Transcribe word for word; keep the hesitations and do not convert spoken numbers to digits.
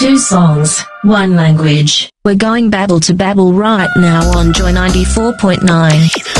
Two songs, one language. We're going babble to babble right now on Joy ninety-four point nine.